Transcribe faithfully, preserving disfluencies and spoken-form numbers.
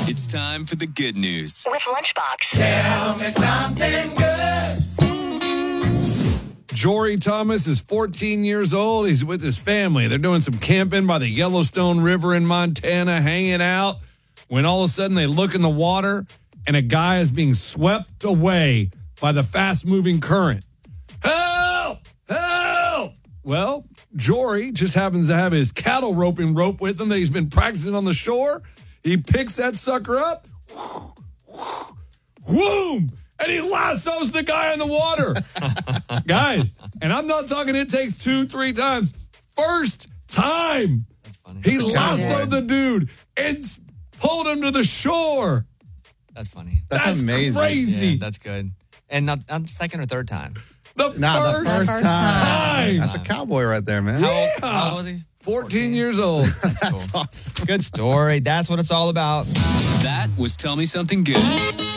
It's time for the good news with Lunchbox. Tell me something good. Jory Thomas is fourteen years old. He's with his family. They're doing some camping by the Yellowstone River in Montana, hanging out, when all of a sudden they look in the water and a guy is being swept away by the fast-moving current. Help! Help! Well, Jory just happens to have his cattle roping rope with him that he's been practicing on the shore. He picks that sucker up, whoom, and he lassos the guy in the water. Guys, and I'm not talking it takes two, three times. First time. That's funny. He That's lassoed the dude and pulled him to the shore. That's funny. That's, That's amazing. crazy. Yeah, that's good. And not, not the second or third time. The, Nah, first, the first, first time. time. That's a cowboy right there, man. How old, Yeah. how old was he? fourteen years old. That's awesome. Good story. That's what it's all about. That was Tell Me Something Good.